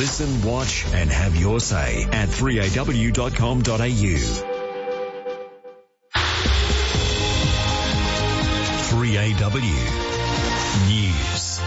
Listen, watch and have your say at 3aw.com.au. 3AW News.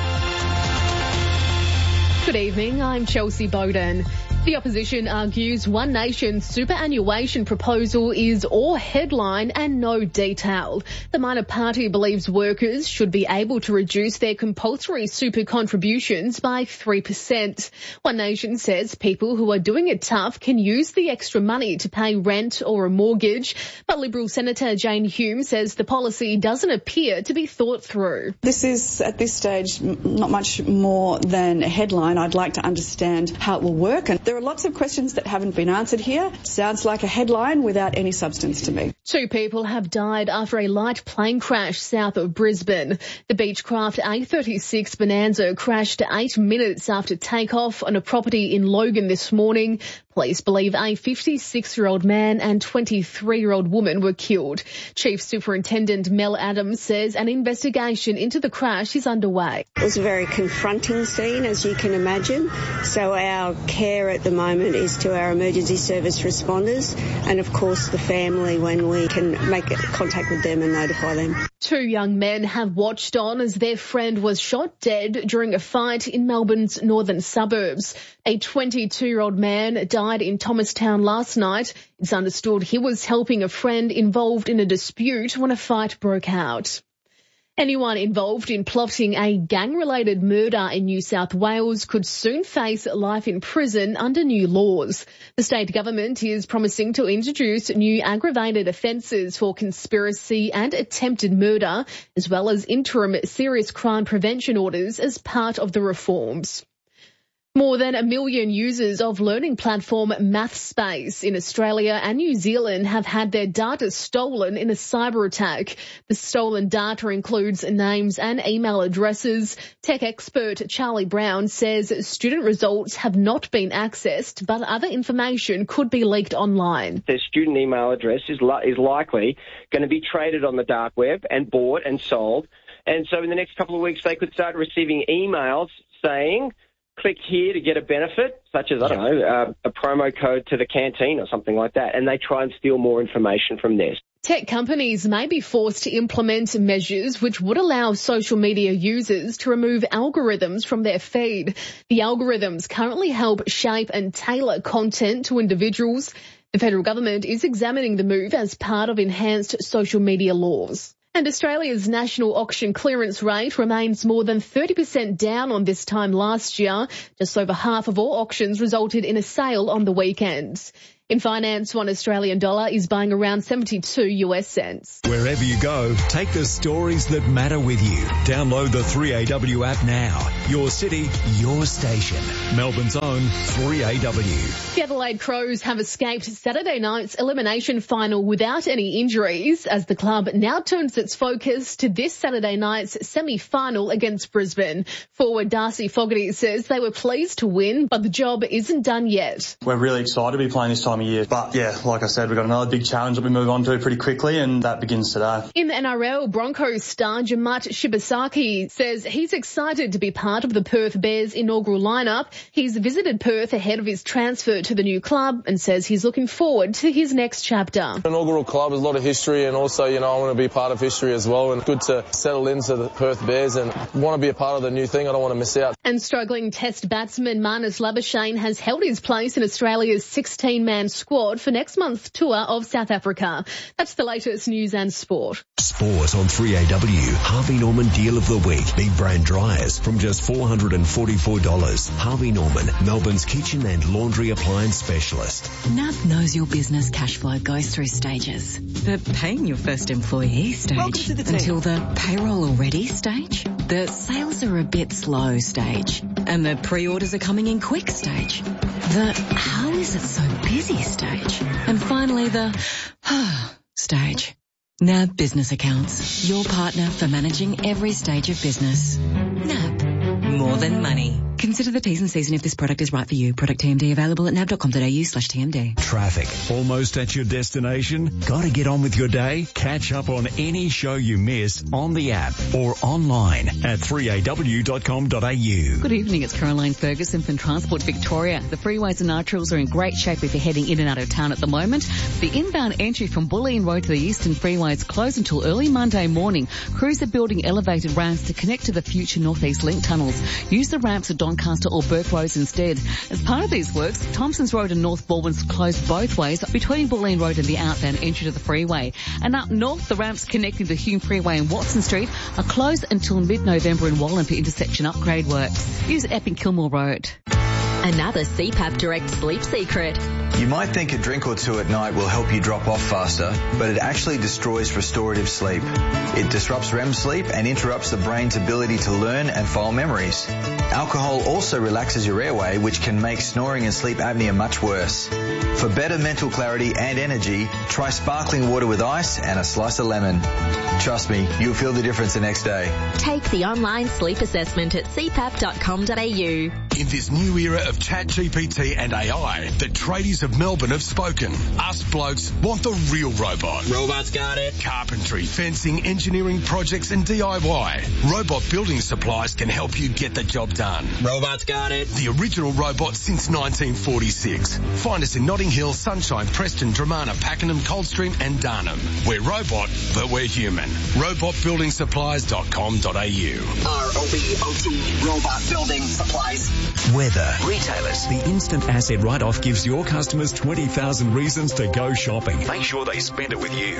Good evening, I'm Chelsea Bowden. The opposition argues One Nation's superannuation proposal is all headline and no detail. The minor party believes workers should be able to reduce their compulsory super contributions by 3%. One Nation says people who are doing it tough can use the extra money to pay rent or a mortgage, but Liberal Senator Jane Hume says the policy doesn't appear to be thought through. This is, at this stage, not much more than a headline. I'd like to understand how it will work, and there are lots of questions that haven't been answered here. Sounds like a headline without any substance to me. 2 people have died after a light plane crash south of Brisbane. The Beechcraft A36 Bonanza crashed 8 minutes after takeoff on a property in Logan this morning. Police believe a 56-year-old man and 23-year-old woman were killed. Chief Superintendent Mel Adams says an investigation into the crash is underway. It was a very confronting scene, as you can imagine. So our care at the moment is to our emergency service responders and, of course, the family when we can make contact with them and notify them. 2 young men have watched on as their friend was shot dead during a fight in Melbourne's northern suburbs. A 22-year-old man died in Thomastown last night. It's understood he was helping a friend involved in a dispute when a fight broke out. Anyone involved in plotting a gang-related murder in New South Wales could soon face life in prison under new laws. The state government is promising to introduce new aggravated offences for conspiracy and attempted murder, as well as interim serious crime prevention orders as part of the reforms. More than 1 million users of learning platform MathSpace in Australia and New Zealand have had their data stolen in a cyber attack. The stolen data includes names and email addresses. Tech expert Charlie Brown says student results have not been accessed, but other information could be leaked online. Their student email address is likely going to be traded on the dark web and bought and sold. And so in the next couple of weeks, they could start receiving emails saying, click here to get a benefit, such as, a promo code to the canteen or something like that, and they try and steal more information from there. Tech companies may be forced to implement measures which would allow social media users to remove algorithms from their feed. The algorithms currently help shape and tailor content to individuals. The federal government is examining the move as part of enhanced social media laws. And Australia's national auction clearance rate remains more than 30% down on this time last year. Just over half of all auctions resulted in a sale on the weekends. In finance, $1 Australian dollar is buying around 72 US cents. Wherever you go, take the stories that matter with you. Download the 3AW app now. Your city, your station. Melbourne's own 3AW. The Adelaide Crows have escaped Saturday night's elimination final without any injuries as the club now turns its focus to this Saturday night's semi-final against Brisbane. Forward Darcy Fogarty says they were pleased to win, but the job isn't done yet. We're really excited to be playing this time of year. But yeah, like I said, we've got another big challenge that we move on to pretty quickly, and that begins today. In the NRL, Broncos star Jamat Shibasaki says he's excited to be part of the Perth Bears inaugural lineup. He's visited Perth ahead of his transfer to the new club and says he's looking forward to his next chapter. Inaugural club is a lot of history, and also, I want to be part of history as well, and good to settle into the Perth Bears and want to be a part of the new thing. I don't want to miss out. And struggling Test batsman Marnus Labuschagne has held his place in Australia's 16-man squad for next month's tour of South Africa. That's the latest news and sport. Sport on 3AW. Harvey Norman Deal of the Week. Big brand dryers from just $444. Harvey Norman, Melbourne's kitchen and laundry appliance specialist. NAB knows your business cash flow goes through stages. The paying your first employee stage until the payroll already stage. The sales are a bit slow stage. And the pre-orders are coming in quick stage. The how is it so busy stage. And finally the stage. NAB Business Accounts, your partner for managing every stage of business. NAB, more than money. Consider the T's and C's and if this product is right for you. Product TMD available at nab.com.au/TMD. Traffic. Almost at your destination? Got to get on with your day? Catch up on any show you miss on the app or online at 3aw.com.au. Good evening, it's Caroline Ferguson from Transport Victoria. The freeways and arterials are in great shape if you're heading in and out of town at the moment. The inbound entry from Bulleen Road to the Eastern Freeway is closed until early Monday morning. Crews are building elevated ramps to connect to the future Northeast Link tunnels. Use the ramps at Doncaster or Burke Roads instead. As part of these works, Thompsons Road and North Baldwin's closed both ways between Bulleen Road and the outbound entry to the freeway. And up north, the ramps connecting the Hume Freeway and Watson Street are closed until mid-November in Wallan for intersection upgrade works. Use Epping Kilmore Road. Another CPAP Direct sleep secret. You might think a drink or two at night will help you drop off faster, but it actually destroys restorative sleep. It disrupts REM sleep and interrupts the brain's ability to learn and file memories. Alcohol also relaxes your airway, which can make snoring and sleep apnea much worse. For better mental clarity and energy, try sparkling water with ice and a slice of lemon. Trust me, you'll feel the difference the next day. Take the online sleep assessment at cpap.com.au. In this new era of ChatGPT and AI, the tradies of Melbourne have spoken. Us blokes want the real robot. Robots got it. Carpentry, fencing, engineering projects and DIY. Robot Building Supplies can help you get the job done. Robots got it. The original robot since 1946. Find us in Notting Hill, Sunshine, Preston, Dramana, Pakenham, Coldstream and Darnham. We're robot, but we're human. Robotbuildingsupplies.com.au. ROBOT, Robot Building Supplies. Weather. Retailers. The instant asset write-off gives your customers 20,000 reasons to go shopping. Make sure they spend it with you.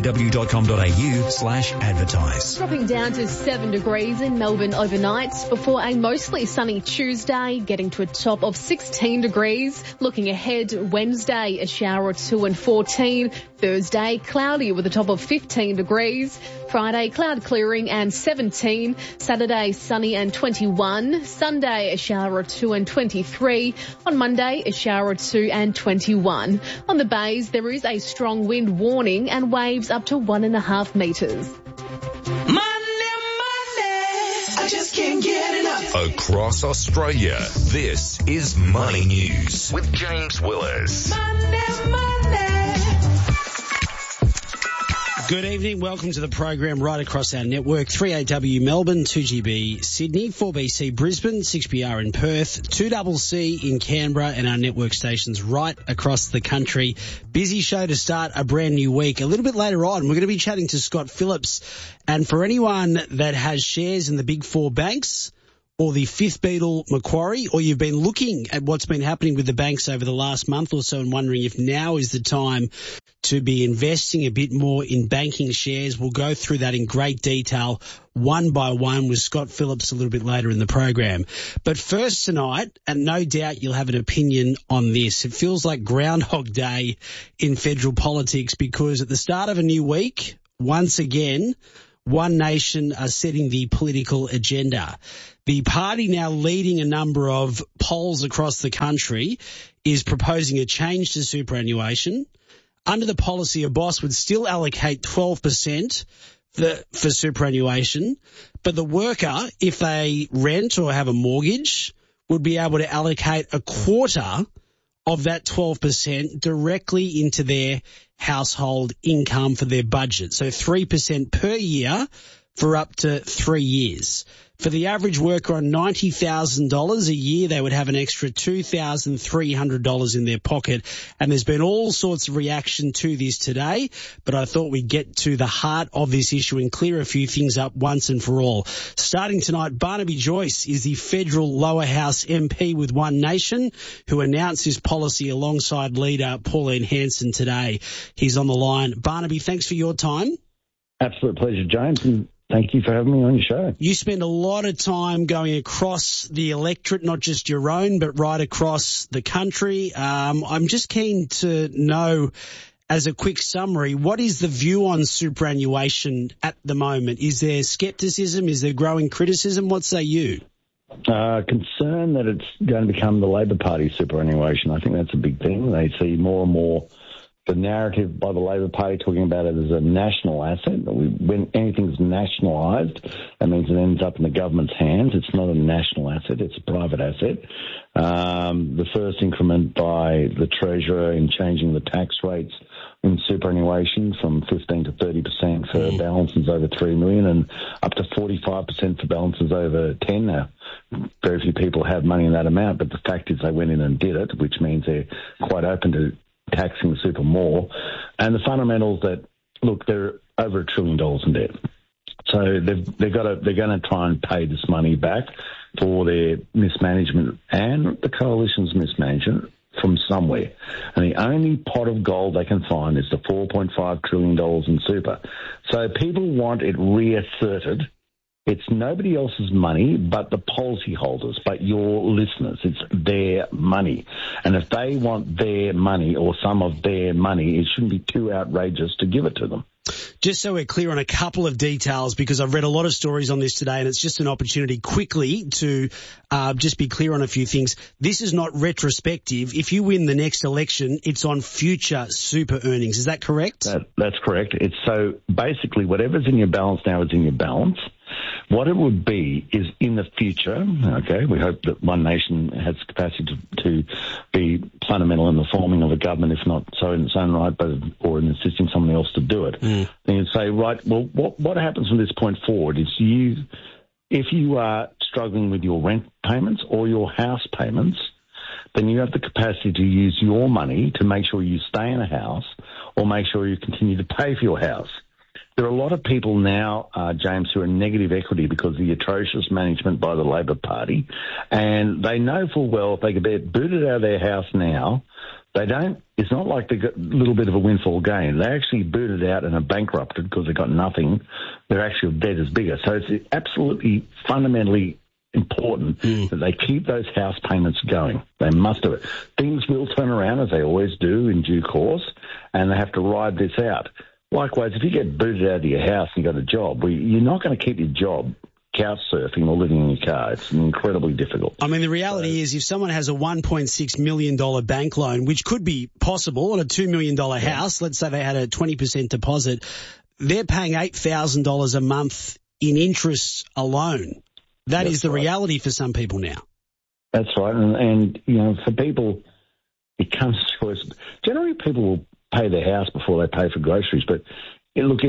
3aw.com.au/advertise. Dropping down to 7 degrees in Melbourne overnight before a mostly sunny Tuesday, getting to a top of 16 degrees. Looking ahead, Wednesday, a shower or two and 14. Thursday, cloudy with a top of 15 degrees. Friday, cloud clearing and 17. Saturday, sunny and 21. Sunday, a shower or two and 23. On Monday, a shower or two and 21. On the bays, there is a strong wind warning and waves up to 1.5 metres. I just can't get enough. Across Australia, this is Money News with James Willers. Good evening. Welcome to the program right across our network. 3AW Melbourne, 2GB Sydney, 4BC Brisbane, 6PR in Perth, 2CC in Canberra, and our network stations right across the country. Busy show to start a brand new week. A little bit later on, we're going to be chatting to Scott Phillips. And for anyone that has shares in the big four banks, or the Fifth Beetle Macquarie, or you've been looking at what's been happening with the banks over the last month or so and wondering if now is the time to be investing a bit more in banking shares, we'll go through that in great detail one by one with Scott Phillips a little bit later in the program. But first tonight, and no doubt you'll have an opinion on this, it feels like Groundhog Day in federal politics because at the start of a new week, once again, One Nation are setting the political agenda. The party now leading a number of polls across the country is proposing a change to superannuation. Under the policy, a boss would still allocate 12% for superannuation, but the worker, if they rent or have a mortgage, would be able to allocate a quarter of that 12% directly into their household income for their budget. So 3% per year for up to 3 years. For the average worker on $90,000 a year, they would have an extra $2,300 in their pocket. And there's been all sorts of reaction to this today, but I thought we'd get to the heart of this issue and clear a few things up once and for all. Starting tonight, Barnaby Joyce is the federal lower house MP with One Nation, who announced his policy alongside leader Pauline Hanson today. He's on the line. Barnaby, thanks for your time. Absolute pleasure, James, and thank you for having me on your show. You spend a lot of time going across the electorate, not just your own, but right across the country. I'm just keen to know, as a quick summary, what is the view on superannuation at the moment? Is there scepticism? Is there growing criticism? What say you? Concern that it's going to become the Labor Party superannuation. I think that's a big thing. They see more and more the narrative by the Labor Party talking about it as a national asset. When anything's nationalised, that means it ends up in the government's hands. It's not a national asset, it's a private asset. The first increment by the Treasurer in changing the tax rates in superannuation from 15 to 30% for balances over 3 million and up to 45% for balances over 10 now. Very few people have money in that amount, but the fact is they went in and did it, which means they're quite open to taxing the super more. And the fundamentals that, look, they're over $1 trillion in debt. So they're going to try and pay this money back for their mismanagement and the coalition's mismanagement from somewhere. And the only pot of gold they can find is the $4.5 trillion in super. So people want it reasserted. It's nobody else's money but the policyholders, but your listeners. It's their money. And if they want their money or some of their money, it shouldn't be too outrageous to give it to them. Just so we're clear on a couple of details, because I've read a lot of stories on this today, and it's just an opportunity quickly to just be clear on a few things. This is not retrospective. If you win the next election, it's on future super earnings. Is that correct? That's correct. It's so basically whatever's in your balance now is in your balance. What it would be is in the future, okay, we hope that One Nation has capacity to be fundamental in the forming of a government, if not so in its own right, or in assisting someone else to do it. Then you'd say, right, well, what happens from this point forward is if you are struggling with your rent payments or your house payments, then you have the capacity to use your money to make sure you stay in a house or make sure you continue to pay for your house. There are a lot of people now, James, who are in negative equity because of the atrocious management by the Labor Party, and they know full well if they get booted out of their house now, it's not like they got a little bit of a windfall gain. They actually booted out and are bankrupted because they got nothing. Their actual debt is bigger. So it's absolutely fundamentally important that they keep those house payments going. They must do it. Things will turn around, as they always do, in due course, and they have to ride this out. Likewise, if you get booted out of your house and you've got a job, you're not going to keep your job couch surfing or living in your car. It's incredibly difficult. I mean, the reality is if someone has a $1.6 million bank loan, which could be possible on a $2 million house, let's say they had a 20% deposit, they're paying $8,000 a month in interest alone. That's is the reality for some people now. That's right. And you know, for people, it comes to us. Generally, people will pay their house before they pay for groceries. But look,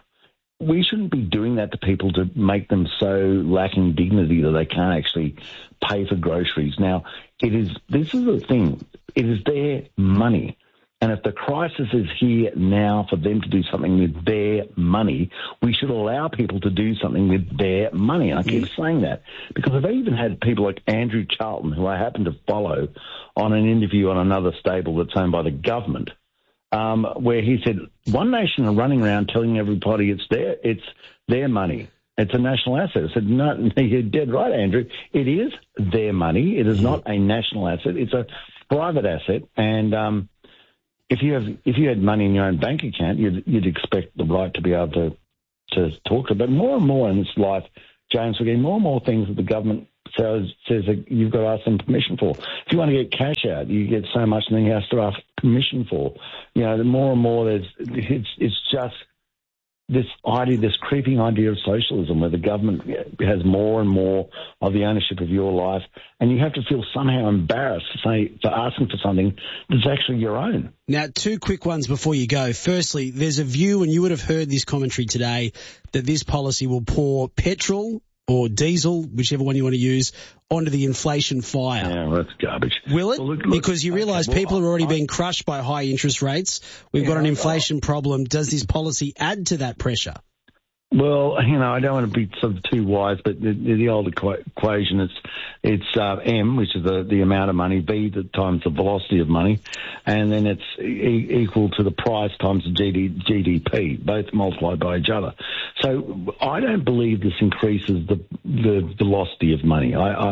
we shouldn't be doing that to people to make them so lacking dignity that they can't actually pay for groceries. Now, this is the thing. It is their money. And if the crisis is here now for them to do something with their money, we should allow people to do something with their money. And I keep saying that because I've even had people like Andrew Charlton, who I happen to follow, on an interview on another stable that's owned by the government, where he said, One Nation are running around telling everybody it's their money. It's a national asset. I said, no, you're dead right, Andrew. It is their money. It is not a national asset. It's a private asset. And if you had money in your own bank account, you'd expect the right to be able to talk to it. But more and more in this life, James, we're getting more and more things that the government says that you've got to ask them permission for. If you want to get cash out, you get so much, and then you have to ask permission for. You know, the more and more it's just this idea, this creeping idea of socialism, where the government has more and more of the ownership of your life, and you have to feel somehow embarrassed for asking for something that's actually your own. Now, two quick ones before you go. Firstly, there's a view, and you would have heard this commentary today, that this policy will pour petrol or diesel, whichever one you want to use, onto the inflation fire. Yeah, well, that's garbage. Will it? Well, look, because you realise people are already being crushed by high interest rates. We've got an inflation problem. Does this policy add to that pressure? Well, you know, I don't want to be sort of too wise, but the old equation, it's M, which is the amount of money, B times the velocity of money, and then it's equal to the price times the GDP, both multiplied by each other. So I don't believe this increases the velocity of money,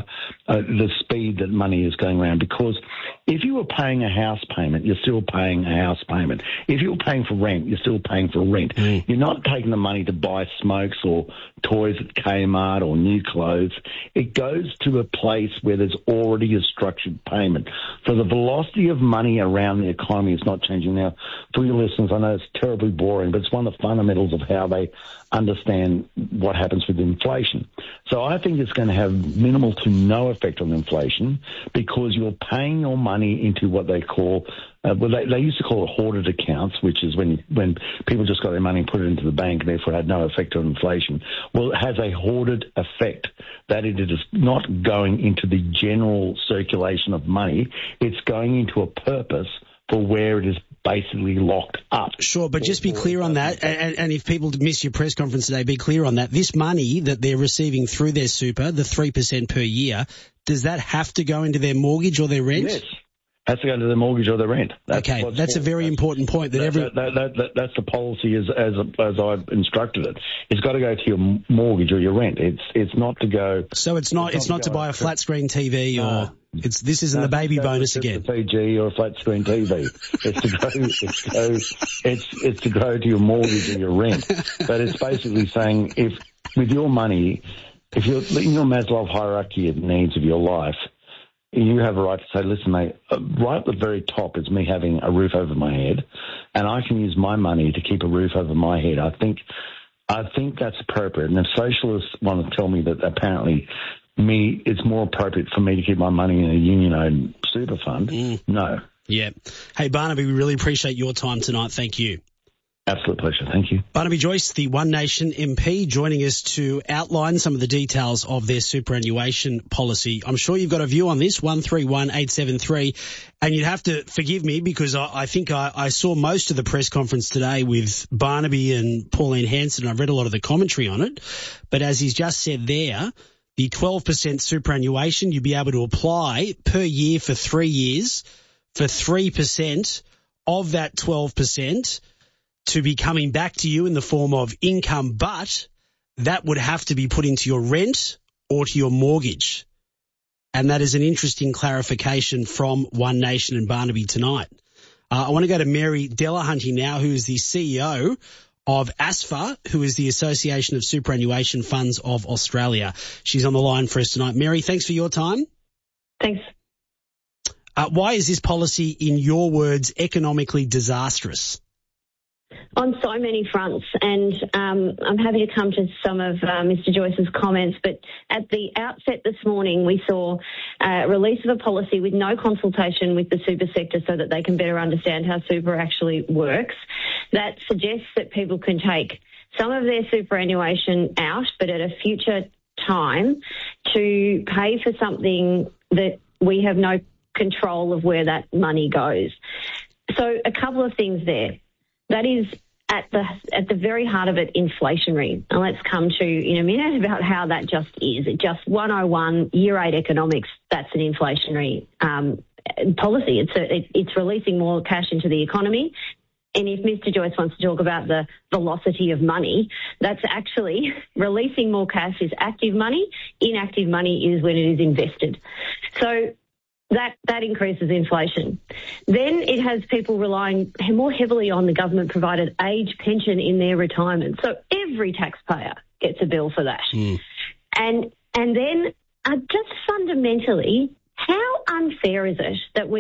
the speed that money is going around, because if you were paying a house payment, you're still paying a house payment. If you were paying for rent, you're still paying for rent. You're not taking the money to buy smokes or toys at Kmart or new clothes. It goes to a place where there's already a structured payment. So the velocity of money around the economy is not changing. Now, for your listeners, I know it's terribly boring, but it's one of the fundamentals of how they understand what happens with inflation. So I think it's going to have minimal to no effect on inflation because you're paying your money into what they call they used to call it hoarded accounts, which is when people just got their money and put it into the bank and therefore had no effect on inflation. Well, it has a hoarded effect, that it is not going into the general circulation of money. It's going into a purpose for where it is basically locked up. Sure, but just be clear on that, and if people miss your press conference today, be clear on that. This money that they're receiving through their super, the 3% per year, does that have to go into their mortgage or their rent? Yes. Has to go into the mortgage or the rent. That's a very important point. That's the policy as I've instructed it. It's got to go to your mortgage or your rent. It's not to go. So it's not to buy a flat screen TV or this isn't the baby bonus again. PG or a flat screen TV. It's to go to your mortgage or your rent. But it's basically saying if with your money, if you're in your Maslow hierarchy of needs of your life, you have a right to say, listen, mate, right at the very top is me having a roof over my head, and I can use my money to keep a roof over my head. I think that's appropriate. And if socialists want to tell me that apparently it's more appropriate for me to keep my money in a union-owned super fund, no. Yeah. Hey, Barnaby, we really appreciate your time tonight. Thank you. Absolute pleasure. Thank you. Barnaby Joyce, the One Nation MP, joining us to outline some of the details of their superannuation policy. I'm sure you've got a view on this, 131873, and you'd have to forgive me because I think I saw most of the press conference today with Barnaby and Pauline Hanson. I've read a lot of the commentary on it, but as he's just said there, the 12% superannuation, you'd be able to apply per year for 3 years for 3% of that 12%. To be coming back to you in the form of income, but that would have to be put into your rent or to your mortgage. And that is an interesting clarification from One Nation and Barnaby tonight. I want to go to Mary Delahunty now, who is the CEO of ASFA, who is the Association of Superannuation Funds of Australia. She's on the line for us tonight. Mary, thanks for your time. Thanks. Why is this policy, in your words, economically disastrous? On so many fronts, and I'm happy to come to some of Mr. Joyce's comments, but at the outset this morning we saw a release of a policy with no consultation with the super sector so that they can better understand how super actually works. That suggests that people can take some of their superannuation out, but at a future time to pay for something that we have no control of where that money goes. So a couple of things there. That is at the very heart of it, inflationary. And let's come to in a minute about how that just is. It just 101 year 8 economics. That's an inflationary policy. It's releasing more cash into the economy. And if Mr. Joyce wants to talk about the velocity of money, that's actually releasing more cash is active money. Inactive money is when it is invested. So that increases inflation. Then it has people relying more heavily on the government-provided age pension in their retirement. So every taxpayer gets a bill for that. And then just fundamentally, how unfair is it that we